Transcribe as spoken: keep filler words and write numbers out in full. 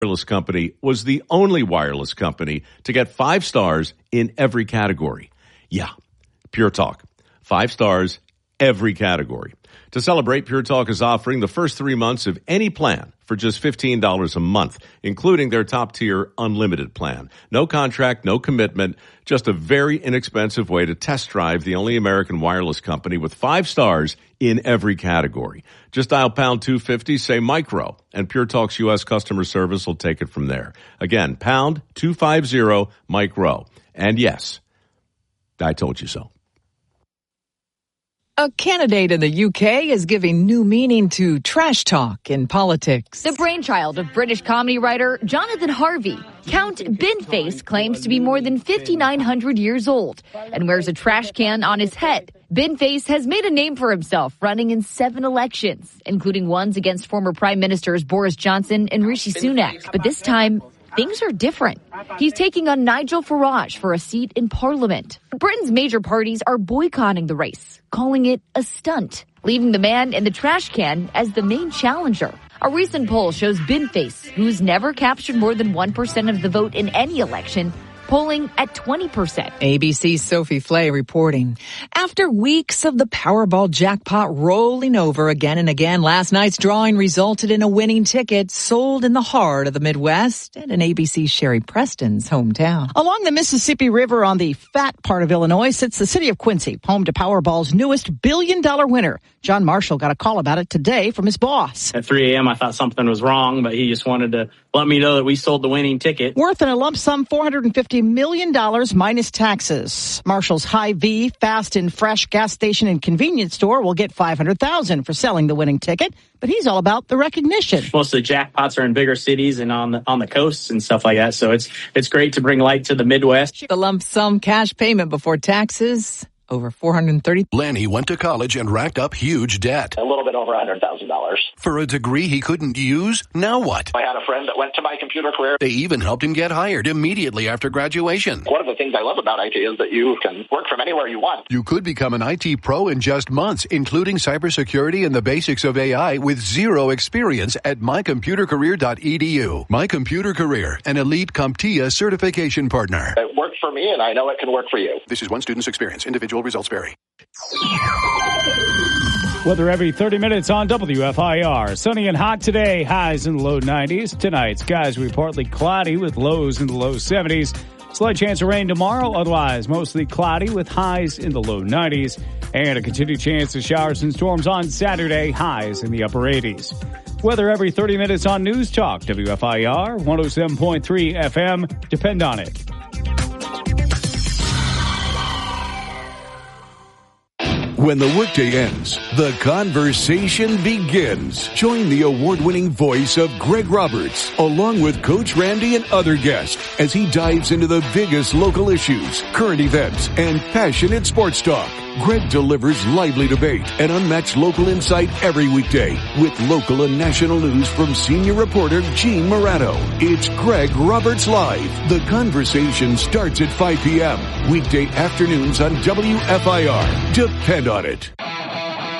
wireless company was the only wireless company to get five stars in every category. Yeah, Pure Talk. Five stars, every category. To celebrate, Pure Talk is offering the first three months of any plan for just fifteen dollars a month, including their top-tier unlimited plan. No contract, no commitment, just a very inexpensive way to test drive the only American wireless company with five stars in every category. Just dial pound two fifty, say micro, and Pure Talk's U S customer service will take it from there. Again, pound two fifty, micro. And yes, I told you so. A candidate in the U K is giving new meaning to trash talk in politics. The brainchild of British comedy writer Jonathan Harvey, Count Binface claims to be more than fifty-nine hundred years old and wears a trash can on his head. Binface has made a name for himself running in seven elections, including ones against former Prime Ministers Boris Johnson and Rishi Sunak. But this time, things are different. He's taking on Nigel Farage for a seat in Parliament. Britain's major parties are boycotting the race, calling it a stunt, leaving the man in the trash can as the main challenger. A recent poll shows Binface, who's never captured more than one percent of the vote in any election, polling at twenty percent. A B C's Sophie Flay reporting. After weeks of the Powerball jackpot rolling over again and again, last night's drawing resulted in a winning ticket sold in the heart of the Midwest and in A B C's Sherry Preston's hometown. Along the Mississippi River on the fat part of Illinois sits the city of Quincy, home to Powerball's newest billion-dollar winner. John Marshall got a call about it today from his boss. At three a.m., I thought something was wrong, but he just wanted to let me know that we sold the winning ticket. Worth in a lump sum four hundred fifty million dollars minus taxes. Marshall's Hy-Vee Fast and Fresh gas station and convenience store will get five hundred thousand dollars for selling the winning ticket, but he's all about the recognition. Most of the jackpots are in bigger cities and on the on the coasts and stuff like that, so it's it's great to bring light to the Midwest. The lump sum cash payment before taxes, over four hundred thirty. Lanny went to college and racked up huge debt. A little bit over one hundred thousand dollars. For a degree he couldn't use? Now what? I had a friend that went to my computer career. They even helped him get hired immediately after graduation. One of the things I love about I T is that you can work from anywhere you want. You could become an I T pro in just months, including cybersecurity and the basics of A I with zero experience at my computer career dot e d u. My Computer Career, an elite CompTIA certification partner. It worked for me, and I know it can work for you. This is one student's experience. Individual results vary. Weather every thirty minutes on W F I R. Sunny and hot today, highs in the low nineties. Tonight, skies will be partly cloudy with lows in the low seventies. Slight chance of rain tomorrow, otherwise mostly cloudy with highs in the low nineties. And a continued chance of showers and storms on Saturday, highs in the upper eighties. Weather every thirty minutes on News Talk, W F I R, one oh seven point three F M. Depend on it. When the workday ends, the conversation begins. Join the award-winning voice of Greg Roberts, along with Coach Randy and other guests, as he dives into the biggest local issues, current events, and passionate sports talk. Greg delivers lively debate and unmatched local insight every weekday with local and national news from senior reporter Gene Morano. It's Greg Roberts Live. The conversation starts at five p.m. weekday afternoons on W F I R. Depend on it.